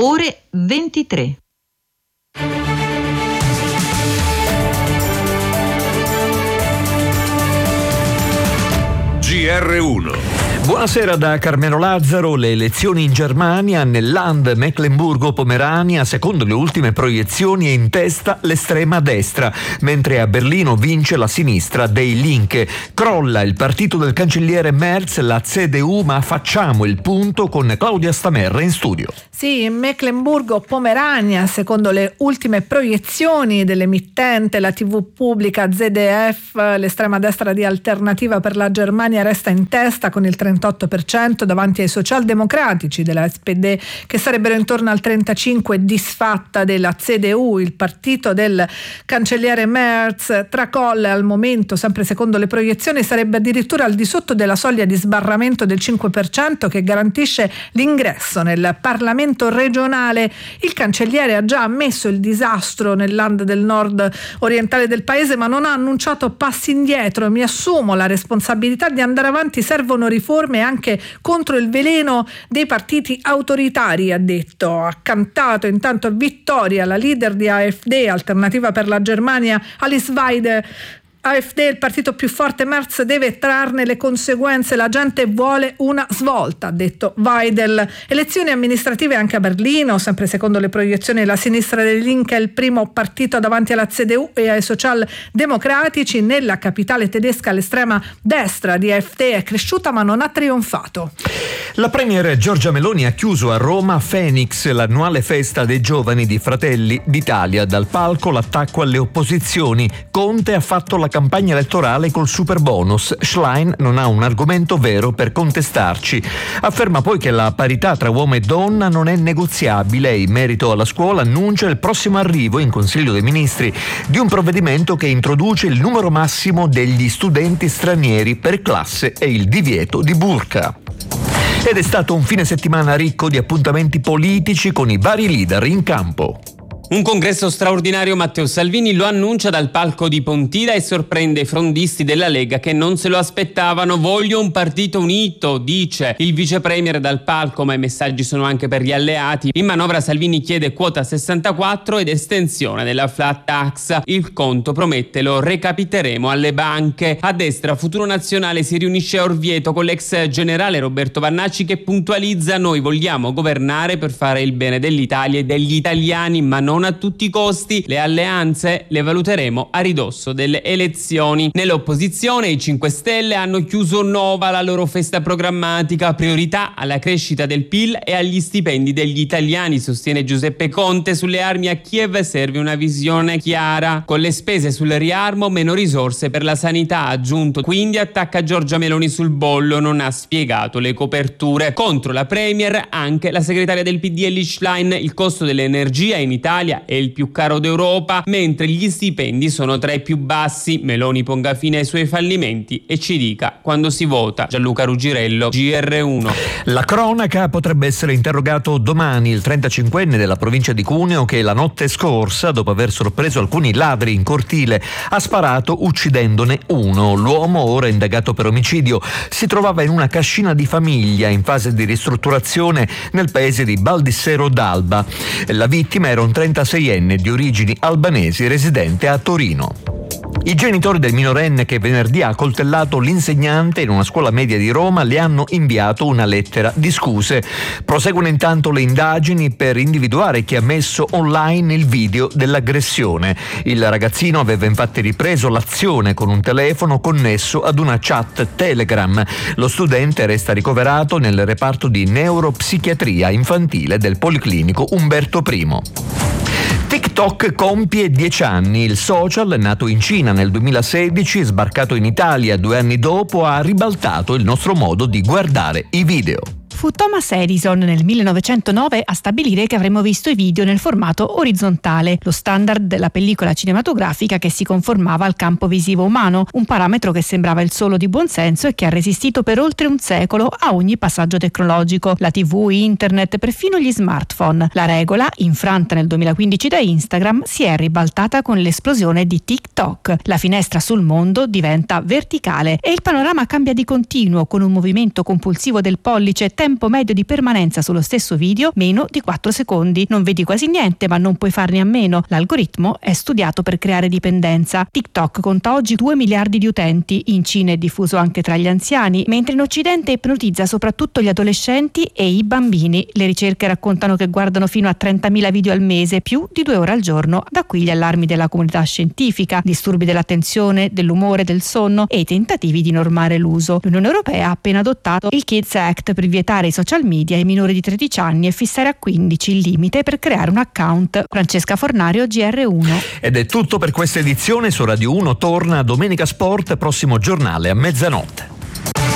ore 23. GR1. Buonasera da Carmelo Lazzaro. Le elezioni in Germania, nel Land Mecklenburgo-Pomerania, secondo le ultime proiezioni è in testa l'estrema destra, mentre a Berlino vince la sinistra dei Linke. Crolla il partito del cancelliere Merz, la CDU, ma facciamo il punto con Claudia Stamerra in studio. Sì, in Mecklenburgo-Pomerania, secondo le ultime proiezioni dell'emittente, la TV pubblica ZDF, l'estrema destra di Alternativa per la Germania resta in testa con il 38% davanti ai socialdemocratici della SPD, che sarebbero intorno al 35%, disfatta della CDU. Il partito del cancelliere Merz tracolla al momento, sempre secondo le proiezioni, sarebbe addirittura al di sotto della soglia di sbarramento del 5% che garantisce l'ingresso nel Parlamento regionale. Il cancelliere ha già ammesso il disastro nel Land del nord orientale del paese, ma non ha annunciato passi indietro. Mi assumo la responsabilità di andare avanti, servono riforme anche contro il veleno dei partiti autoritari, ha detto. Ha cantato intanto vittoria la leader di AfD, Alternativa per la Germania, Alice Weidel. AfD è il partito più forte, Merz deve trarne le conseguenze, la gente vuole una svolta, ha detto Weidel. Elezioni amministrative anche a Berlino, sempre secondo le proiezioni la sinistra dei Linke è il primo partito davanti alla CDU e ai socialdemocratici. Nella capitale tedesca l'estrema destra di AfD è cresciuta ma non ha trionfato. La premier Giorgia Meloni ha chiuso a Roma Phoenix, l'annuale festa dei giovani di Fratelli d'Italia. Dal palco l'attacco alle opposizioni. Conte ha fatto la campagna elettorale col super bonus. Schlein non ha un argomento vero per contestarci. Afferma poi che la parità tra uomo e donna non è negoziabile. In merito alla scuola annuncia il prossimo arrivo in Consiglio dei Ministri di un provvedimento che introduce il numero massimo degli studenti stranieri per classe e il divieto di burqa. Ed è stato un fine settimana ricco di appuntamenti politici con i vari leader in campo. Un congresso straordinario Matteo Salvini lo annuncia dal palco di Pontida e sorprende i frondisti della Lega che non se lo aspettavano. Voglio un partito unito, dice il vice premier dal palco, ma i messaggi sono anche per gli alleati. In manovra Salvini chiede quota 64 ed estensione della flat tax. Il conto, promette, lo recapiteremo alle banche. A destra Futuro Nazionale si riunisce a Orvieto con l'ex generale Roberto Vannacci che puntualizza: noi vogliamo governare per fare il bene dell'Italia e degli italiani, ma non a tutti i costi. Le alleanze le valuteremo a ridosso delle elezioni. Nell'opposizione i 5 Stelle hanno chiuso Nova, la loro festa programmatica. Priorità alla crescita del PIL e agli stipendi degli italiani, sostiene Giuseppe Conte. Sulle armi a Kiev serve una visione chiara. Con le spese sul riarmo, meno risorse per la sanità, ha aggiunto. Quindi attacca Giorgia Meloni sul bollo, non ha spiegato le coperture. Contro la premier anche la segretaria del PD Elly Schlein. Il costo dell'energia in Italia è il più caro d'Europa, mentre gli stipendi sono tra i più bassi. Meloni ponga fine ai suoi fallimenti e ci dica quando si vota. Gianluca Ruggirello, GR1. La cronaca: potrebbe essere interrogato domani il 35enne della provincia di Cuneo che la notte scorsa, dopo aver sorpreso alcuni ladri in cortile, ha sparato uccidendone uno. L'uomo, ora indagato per omicidio, si trovava in una cascina di famiglia in fase di ristrutturazione nel paese di Baldissero d'Alba. La vittima era un 36enne di origini albanesi residente a Torino. I genitori del minorenne che venerdì ha accoltellato l'insegnante in una scuola media di Roma le hanno inviato una lettera di scuse. Proseguono intanto le indagini per individuare chi ha messo online il video dell'aggressione. Il ragazzino aveva infatti ripreso l'azione con un telefono connesso ad una chat Telegram. Lo studente resta ricoverato nel reparto di neuropsichiatria infantile del Policlinico Umberto I. TikTok compie 10 anni. Il social, nato in Cina nel 2016, sbarcato in Italia 2 anni dopo, ha ribaltato il nostro modo di guardare i video. Fu Thomas Edison nel 1909 a stabilire che avremmo visto i video nel formato orizzontale, lo standard della pellicola cinematografica che si conformava al campo visivo umano, un parametro che sembrava il solo di buonsenso e che ha resistito per oltre un secolo a ogni passaggio tecnologico, la TV, internet, perfino gli smartphone. La regola, infranta nel 2015 da Instagram, si è ribaltata con l'esplosione di TikTok. La finestra sul mondo diventa verticale e il panorama cambia di continuo, con un movimento compulsivo del pollice tempo tempo medio di permanenza sullo stesso video meno di 4 secondi. Non vedi quasi niente, ma non puoi farne a meno. L'algoritmo è studiato per creare dipendenza. TikTok conta oggi 2 miliardi di utenti, in Cina è diffuso anche tra gli anziani, mentre in Occidente ipnotizza soprattutto gli adolescenti e i bambini. Le ricerche raccontano che guardano fino a 30.000 video al mese, più di 2 ore al giorno. Da qui gli allarmi della comunità scientifica, disturbi dell'attenzione, dell'umore, del sonno e i tentativi di normare l'uso. L'Unione Europea ha appena adottato il Kids Act per vietare i social media ai minori di 13 anni e fissare a 15 il limite per creare un account. Francesca Fornario, GR1. Ed è tutto per questa edizione. Su Radio 1 torna Domenica Sport, prossimo giornale a mezzanotte.